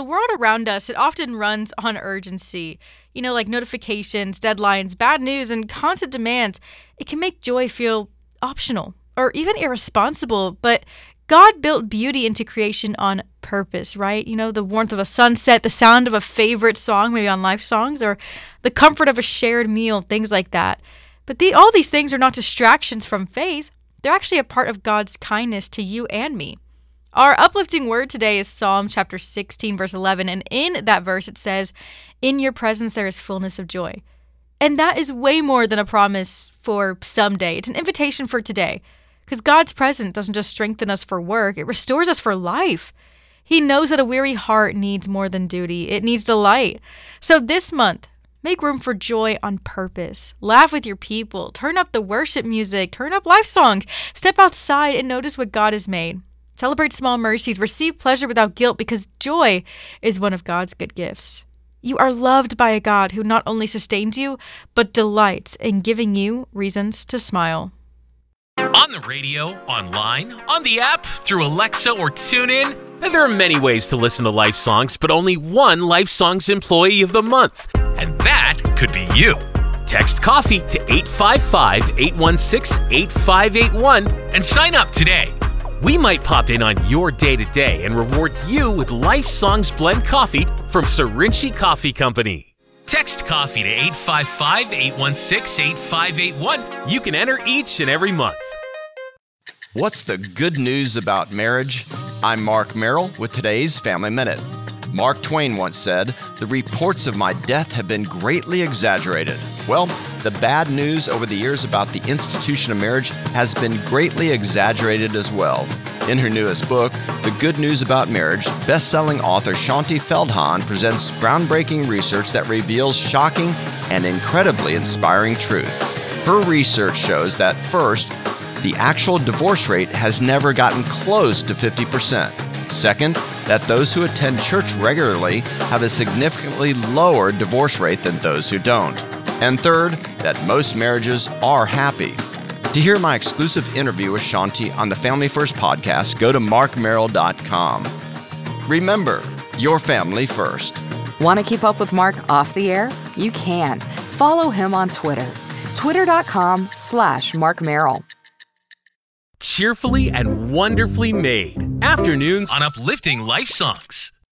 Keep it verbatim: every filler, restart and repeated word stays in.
world around us, it often runs on urgency. You know, like notifications, deadlines, bad news, and constant demands. It can make joy feel optional or even irresponsible, but God built beauty into creation on purpose, right? You know, the warmth of a sunset, the sound of a favorite song, maybe on Life Songs, or the comfort of a shared meal, things like that. But the, all these things are not distractions from faith. They're actually a part of God's kindness to you and me. Our uplifting word today is Psalm chapter sixteen, verse eleven. And in that verse, it says, "In your presence, there is fullness of joy." And that is way more than a promise for someday. It's an invitation for today. Because God's presence doesn't just strengthen us for work, it restores us for life. He knows that a weary heart needs more than duty. It needs delight. So this month, make room for joy on purpose. Laugh with your people. Turn up the worship music. Turn up life songs. Step outside and notice what God has made. Celebrate small mercies. Receive pleasure without guilt, because joy is one of God's good gifts. You are loved by a God who not only sustains you, but delights in giving you reasons to smile. On the radio, online, on the app, through Alexa or TuneIn, and there are many ways to listen to Life Songs, but only one Life Songs Employee of the Month, and that could be you. Text COFFEE to eight five five, eight one six, eight five eight one and sign up today. We might pop in on your day-to-day and reward you with Life Songs Blend Coffee from Serinci Coffee Company. Text COFFEE to eight five five, eight one six, eight five eight one. You can enter each and every month. What's the good news about marriage? I'm Mark Merrill with today's Family Minute. Mark Twain once said, "The reports of my death have been greatly exaggerated." Well, the bad news over the years about the institution of marriage has been greatly exaggerated as well. In her newest book, The Good News About Marriage, best-selling author Shaunti Feldhahn presents groundbreaking research that reveals shocking and incredibly inspiring truth. Her research shows that, first, the actual divorce rate has never gotten close to fifty percent. Second, that those who attend church regularly have a significantly lower divorce rate than those who don't. And third, that most marriages are happy. To hear my exclusive interview with Shaunti on the Family First podcast, go to mark merrill dot com. Remember, your family first. Want to keep up with Mark off the air? You can. Follow him on Twitter. Twitter.com slash Mark Merrill. Cheerfully and wonderfully made. Afternoons on Uplifting Life Songs.